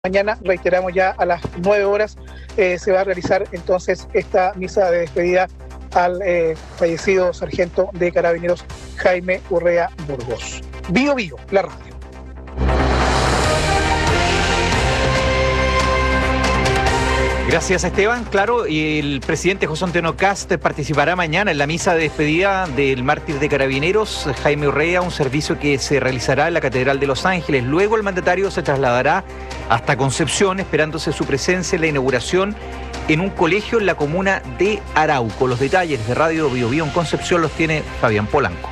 Mañana, reiteramos, ya a las 9 horas se va a realizar entonces esta misa de despedida al fallecido sargento de Carabineros Jaime Urrea Burgos. Bio Bio, la radio. Gracias, Esteban. Claro, y el presidente José Antonio Kast participará mañana en la misa de despedida del mártir de Carabineros, Jaime Urrea, un servicio que se realizará en la Catedral de Los Ángeles. Luego el mandatario se trasladará hasta Concepción, esperándose su presencia en la inauguración en un colegio en la comuna de Arauco. Los detalles de Radio Bio Bio en Concepción los tiene Fabián Polanco.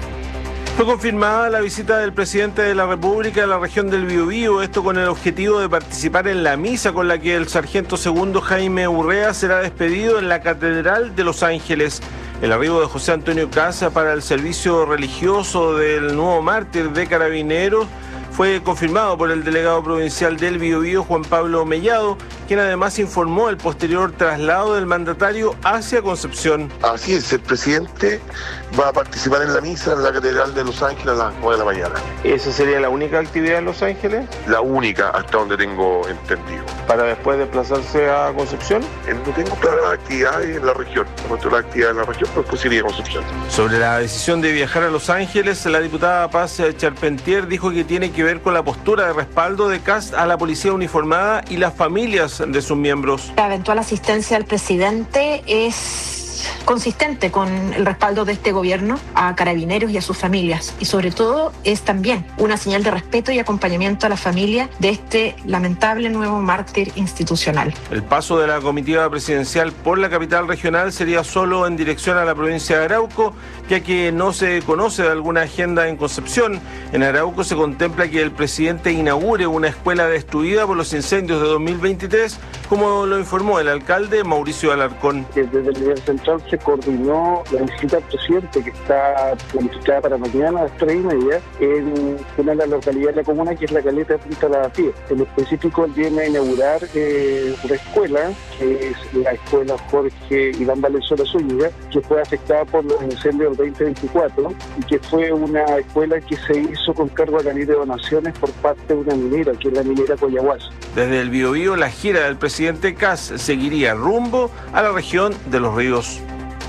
Fue confirmada la visita del presidente de la República a la región del Biobío, esto con el objetivo de participar en la misa con la que el sargento segundo Jaime Urrea será despedido en la Catedral de Los Ángeles. El arribo de José Antonio Kast para el servicio religioso del nuevo mártir de Carabineros fue confirmado por el delegado provincial del Biobío, Juan Pablo Mellado, quien además informó el posterior traslado del mandatario hacia Concepción. Así es, el presidente va a participar en la misa en la Catedral de Los Ángeles a las 9 de la mañana. ¿Esa sería la única actividad en Los Ángeles? La única, hasta donde tengo entendido. ¿Para después desplazarse a Concepción? No tengo claras las actividades en la región. No tengo las actividades en la región, pero después iría a Concepción. Sobre la decisión de viajar a Los Ángeles, la diputada Paz Charpentier dijo que tiene que ver con la postura de respaldo de Kast a la policía uniformada y las familias de sus miembros. La eventual asistencia del presidente es consistente con el respaldo de este gobierno a Carabineros y a sus familias, y sobre todo es también una señal de respeto y acompañamiento a la familia de este lamentable nuevo mártir institucional. El paso de la comitiva presidencial por la capital regional sería solo en dirección a la provincia de Arauco, ya que no se conoce de alguna agenda en Concepción. En Arauco se contempla que el presidente inaugure una escuela destruida por los incendios de 2023, como lo informó el alcalde Mauricio Alarcón. Desde el nivel central se coordinó la visita al presidente, que está planificada para mañana a las 3:30 en una de las localidades de la comuna, que es la Caleta de Punta Lavapié. En específico, él viene a inaugurar una escuela, que es la escuela Jorge Iván Valenzuela Zúñiga, que fue afectada por los incendios del 2024 y que fue una escuela que se hizo con cargo a la ley de donaciones por parte de una minera, que es la minera Coyahuasi. Desde el Biobío, la gira del presidente Kast seguiría rumbo a la región de Los Ríos.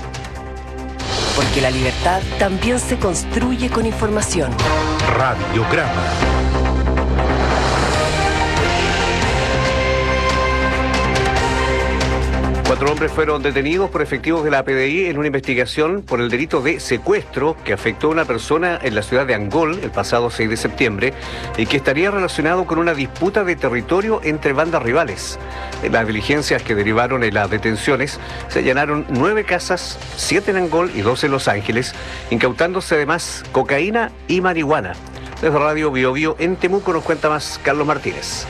Porque la libertad también se construye con información. Radiograma. Cuatro hombres fueron detenidos por efectivos de la PDI en una investigación por el delito de secuestro que afectó a una persona en la ciudad de Angol el pasado 6 de septiembre y que estaría relacionado con una disputa de territorio entre bandas rivales. En las diligencias que derivaron en las detenciones se allanaron 9 casas, 7 en Angol y 2 en Los Ángeles, incautándose además cocaína y marihuana. Desde Radio Bio Bio en Temuco nos cuenta más Carlos Martínez.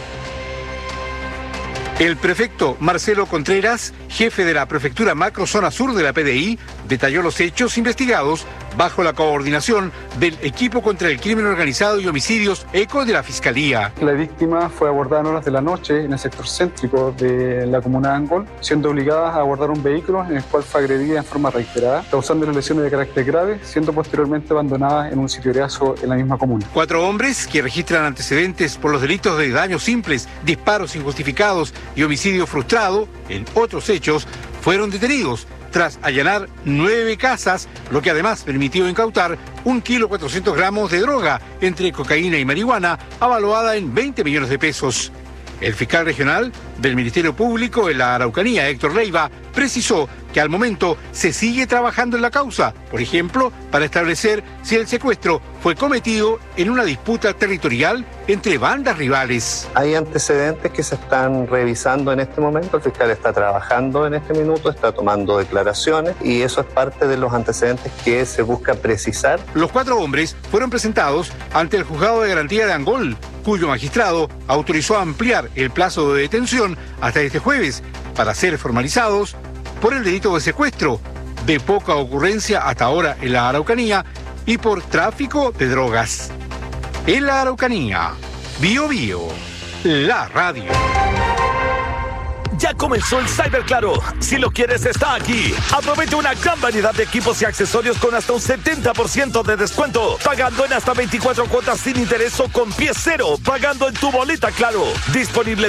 El prefecto Marcelo Contreras, jefe de la Prefectura Macrozona Sur de la PDI, detalló los hechos investigados bajo la coordinación del Equipo contra el Crimen Organizado y Homicidios ECO de la Fiscalía. La víctima fue abordada en horas de la noche en el sector céntrico de la comuna de Angol, siendo obligada a abordar un vehículo en el cual fue agredida en forma reiterada, causando lesiones de carácter grave, siendo posteriormente abandonada en un sitio de aso en la misma comuna. 4 hombres que registran antecedentes por los delitos de daños simples, disparos injustificados y homicidio frustrado, en otros hechos, fueron detenidos tras allanar 9 casas, lo que además permitió incautar 1,4 kg de droga, entre cocaína y marihuana, avaluada en 20 millones de pesos. El fiscal regional del Ministerio Público en la Araucanía, Héctor Leiva, precisó que al momento se sigue trabajando en la causa, por ejemplo, para establecer si el secuestro fue cometido en una disputa territorial entre bandas rivales. Hay antecedentes que se están revisando en este momento, el fiscal está trabajando en este minuto, está tomando declaraciones y eso es parte de los antecedentes que se busca precisar. Los 4 hombres fueron presentados ante el Juzgado de Garantía de Angol, cuyo magistrado autorizó ampliar el plazo de detención hasta este jueves para ser formalizados por el delito de secuestro, de poca ocurrencia hasta ahora en la Araucanía, y por tráfico de drogas. En la Araucanía, Bio Bio, la radio. Ya comenzó el Cyber Claro. Si lo quieres, está aquí. Aprovecha una gran variedad de equipos y accesorios con hasta un 70% de descuento. Pagando en hasta 24 cuotas sin interés o con pie cero. Pagando en tu boleta Claro. Disponible